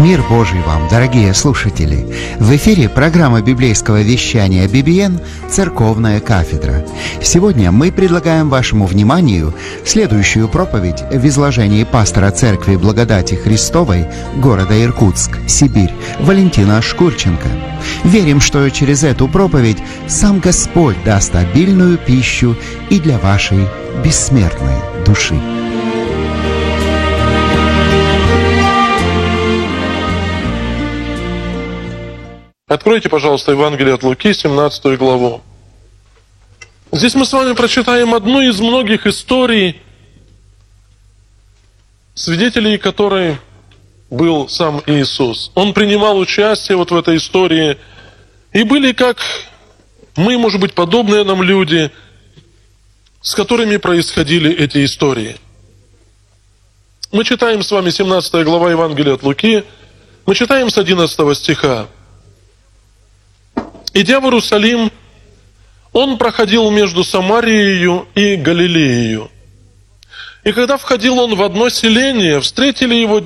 Мир Божий вам, дорогие слушатели! В эфире программа библейского вещания BBN «Церковная кафедра». Сегодня мы предлагаем вашему вниманию следующую проповедь в изложении пастора Церкви Благодати Христовой города Иркутск, Сибирь, Валентина Шкурченко. Верим, что через эту проповедь сам Господь даст обильную пищу и для вашей бессмертной души. Откройте, пожалуйста, Евангелие от Луки, 17 главу. Здесь мы с вами прочитаем одну из многих историй, свидетелей которой был сам Иисус. Он принимал участие вот в этой истории. И были, как мы, может быть, подобные нам люди, с которыми происходили эти истории. Мы читаем с вами 17 глава Евангелия от Луки. Мы читаем с 11 стиха. «Идя в Иерусалим, он проходил между Самарией и Галилеей. И когда входил он в одно селение, встретили его